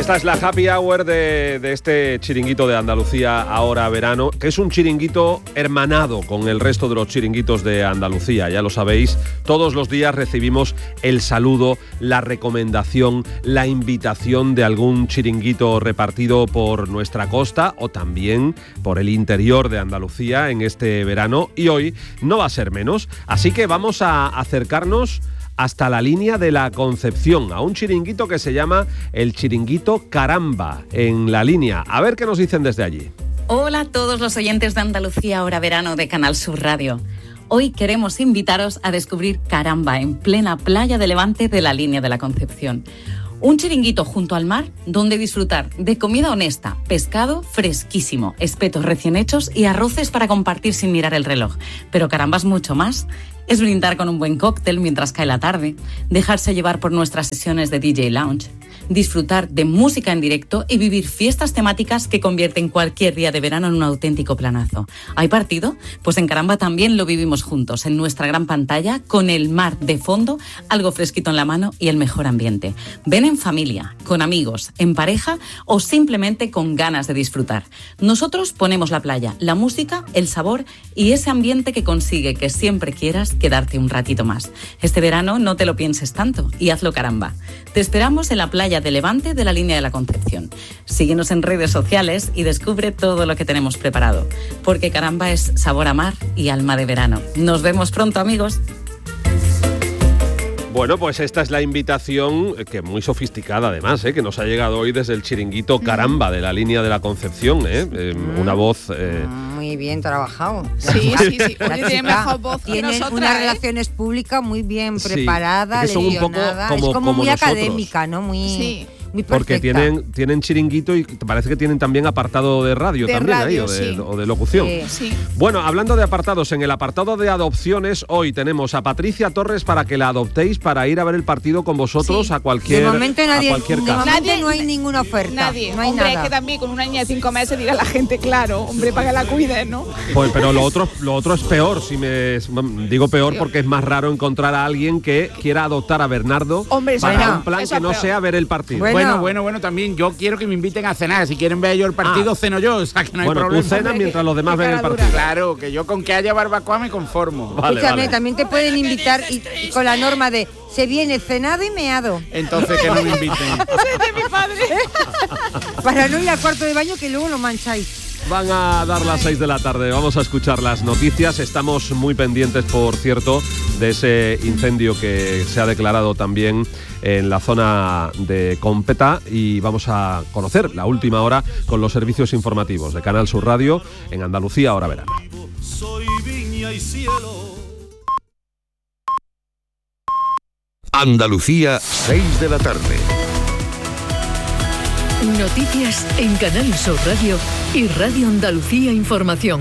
Esta es la happy hour de este chiringuito de Andalucía Ahora Verano, que es un chiringuito hermanado con el resto de los chiringuitos de Andalucía. Ya lo sabéis, todos los días recibimos el saludo, la recomendación, la invitación de algún chiringuito repartido por nuestra costa o también por el interior de Andalucía en este verano. Y hoy no va a ser menos, así que vamos a acercarnos hasta la línea de la Concepción, a un chiringuito que se llama el Chiringuito Caramba, en la línea. A ver qué nos dicen desde allí. Hola a todos los oyentes de Andalucía Ahora Verano de Canal Sur Radio. Hoy queremos invitaros a descubrir Caramba en plena playa de Levante de la línea de la Concepción. Un chiringuito junto al mar donde disfrutar de comida honesta, pescado fresquísimo, espetos recién hechos y arroces para compartir sin mirar el reloj. Pero Caramba es mucho más. Es brindar con un buen cóctel mientras cae la tarde, dejarse llevar por nuestras sesiones de DJ Lounge, disfrutar de música en directo y vivir fiestas temáticas que convierten cualquier día de verano en un auténtico planazo. ¿Hay partido? Pues en Caramba también lo vivimos juntos, en nuestra gran pantalla, con el mar de fondo, algo fresquito en la mano y el mejor ambiente. Ven en familia, con amigos, en pareja o simplemente con ganas de disfrutar. Nosotros ponemos la playa, la música, el sabor y ese ambiente que consigue que siempre quieras quedarte un ratito más. Este verano no te lo pienses tanto y hazlo Caramba. Te esperamos en la playa de Levante de la línea de la Concepción. Síguenos en redes sociales y descubre todo lo que tenemos preparado, porque Caramba es sabor a mar y alma de verano. Nos vemos pronto, amigos. Bueno, pues esta es la invitación, que muy sofisticada además, que nos ha llegado hoy desde el chiringuito Caramba de la línea de la Concepción. Una voz... Muy bien trabajado. Sí. Oye, tiene mejor voz que tienen nosotras, unas relaciones públicas muy bien preparadas, sí, son un poco es como muy nosotros. Académica, ¿no? Muy... Sí. Muy perfecta. Porque tienen chiringuito y parece que tienen también apartado de radio también radio, ahí, o de locución. Sí. Bueno, hablando de apartados, en el apartado de adopciones, hoy tenemos a Patricia Torres para que la adoptéis para ir a ver el partido con vosotros a cualquier De momento casa. no hay ninguna oferta. Nadie. No hay Hombre, nada. es que también con una niña de 5 meses dirá la gente, claro, hombre, para que la cuide, ¿no? Pues, pero lo otro es peor, digo peor porque es más raro encontrar a alguien que quiera adoptar a Bernardo para un plan que no sea ver el partido. Bueno, también yo quiero que me inviten a cenar. Si quieren ver yo el partido, ceno yo, o sea que no hay problema. Tú cenas mientras los demás ven el partido. Claro, que yo con que haya barbacoa me conformo. Escúchame, también te pueden invitar y con la norma de se viene cenado y meado. Entonces que no me inviten. Ese es de mi padre. Para no ir al cuarto de baño que luego lo mancháis. Van a dar las 6 de la tarde, vamos a escuchar las noticias. Estamos muy pendientes, por cierto, de ese incendio que se ha declarado también en la zona de Competa y vamos a conocer la última hora con los servicios informativos de Canal Sur Radio en Andalucía Ahora Verano. Soy viña y cielo. Andalucía, 6 de la tarde. Noticias en Canal Sur Radio y Radio Andalucía Información.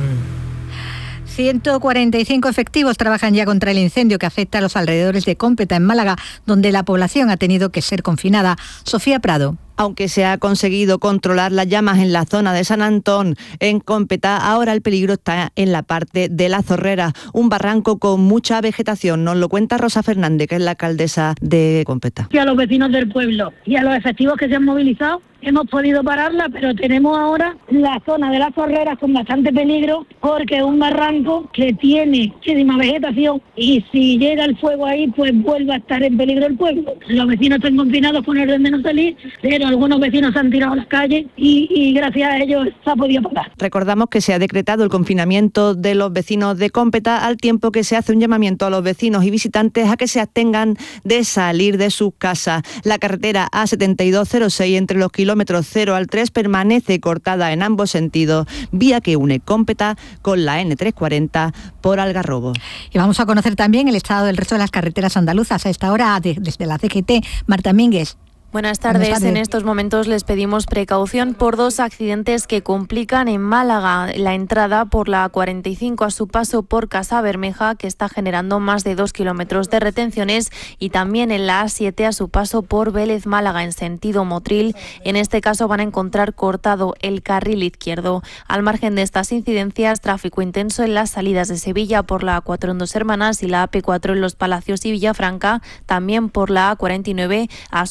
145 efectivos trabajan ya contra el incendio que afecta a los alrededores de Cómpeta, en Málaga, donde la población ha tenido que ser confinada. Sofía Prado. Aunque se ha conseguido controlar las llamas en la zona de San Antón, en Cómpeta, ahora el peligro está en la parte de La Zorrera, un barranco con mucha vegetación. Nos lo cuenta Rosa Fernández, que es la alcaldesa de Cómpeta. Y a los vecinos del pueblo y a los efectivos que se han movilizado, hemos podido pararla, pero tenemos ahora la zona de Las Zorreras con bastante peligro, porque es un barranco que tiene muchísima vegetación y si llega el fuego ahí, pues vuelve a estar en peligro el pueblo. Los vecinos están confinados con orden de no salir, pero algunos vecinos se han tirado a las calles y gracias a ellos se ha podido parar. Recordamos que se ha decretado el confinamiento de los vecinos de Cómpeta, al tiempo que se hace un llamamiento a los vecinos y visitantes a que se abstengan de salir de sus casas. La carretera A7206 entre los kilómetros 0 al 3 permanece cortada en ambos sentidos, vía que une Cómpeta con la N340 por Algarrobo. Y vamos a conocer también el estado del resto de las carreteras andaluzas. A esta hora, desde la CGT, Marta Mínguez. Buenas tardes. En estos momentos les pedimos precaución por dos accidentes que complican en Málaga. La entrada por la A45 a su paso por Casabermeja, que está generando más de 2 kilómetros de retenciones, y también en la A7 a su paso por Vélez Málaga en sentido Motril. En este caso van a encontrar cortado el carril izquierdo. Al margen de estas incidencias, tráfico intenso en las salidas de Sevilla por la A4 en Dos Hermanas y la AP4 en Los Palacios y Villafranca, también por la A49 a su paso por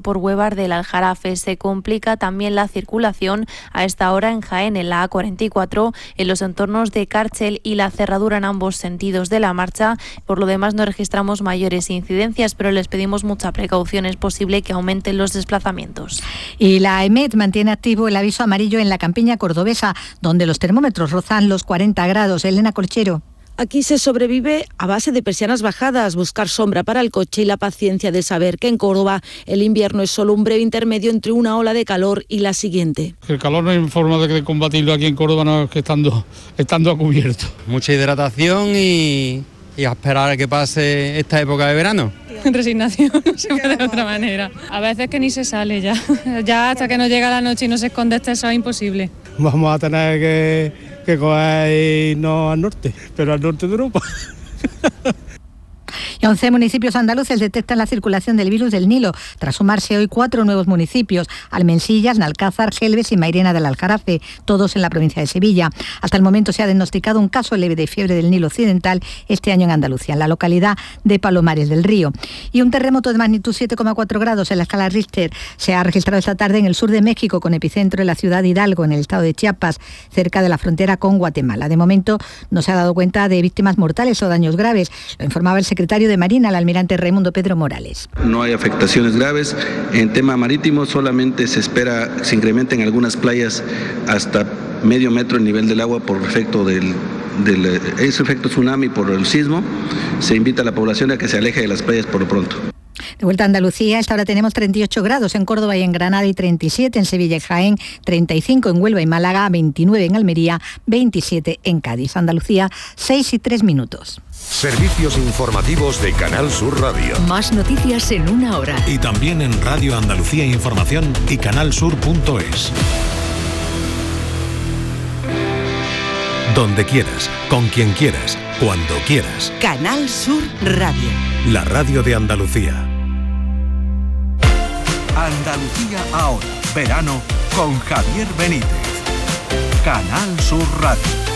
por Huevar del Aljarafe. Se complica también la circulación a esta hora en Jaén, en la A44, en los entornos de Cárchel y La Cerradura en ambos sentidos de la marcha. Por lo demás no registramos mayores incidencias, pero les pedimos mucha precaución. Es posible que aumenten los desplazamientos. Y la EMET mantiene activo el aviso amarillo en la campiña cordobesa, donde los termómetros rozan los 40 grados. Elena Colchero. Aquí se sobrevive a base de persianas bajadas, buscar sombra para el coche y la paciencia de saber que en Córdoba el invierno es solo un breve intermedio entre una ola de calor y la siguiente. El calor no hay forma de combatirlo aquí en Córdoba, no es que estando a cubierto. Mucha hidratación y a esperar a que pase esta época de verano. Resignación, no se puede de otra manera. A veces que ni se sale ya. Ya hasta que no llega la noche y no se esconde este sol es imposible. Vamos a tener que coger no al norte, pero al norte de Europa. Y 11 municipios andaluces detectan la circulación del virus del Nilo, tras sumarse hoy 4 nuevos municipios: Almensillas, Nalcázar, Gelbes y Mairena del Aljarafe, todos en la provincia de Sevilla. Hasta el momento se ha diagnosticado un caso leve de fiebre del Nilo occidental este año en Andalucía, en la localidad de Palomares del Río. Y un terremoto de magnitud 7,4 grados en la escala Richter se ha registrado esta tarde en el sur de México, con epicentro en la ciudad de Hidalgo, en el estado de Chiapas, cerca de la frontera con Guatemala. De momento no se ha dado cuenta de víctimas mortales o daños graves, lo informaba el secretario de Marina, el almirante Raimundo Pedro Morales. No hay afectaciones graves. En tema marítimo solamente se espera se incrementen algunas playas hasta medio metro el nivel del agua por efecto ese efecto tsunami por el sismo. Se invita a la población a que se aleje de las playas por lo pronto. De vuelta a Andalucía, a esta hora tenemos 38 grados en Córdoba y en Granada y 37 en Sevilla y Jaén, 35 en Huelva y Málaga, 29 en Almería, 27 en Cádiz. Andalucía, 6:03. Servicios informativos de Canal Sur Radio. Más noticias en una hora. Y también en Radio Andalucía Información y canalsur.es. Donde quieras, con quien quieras, cuando quieras. Canal Sur Radio. La radio de Andalucía. Andalucía ahora, verano con Javier Benítez. Canal Sur Radio.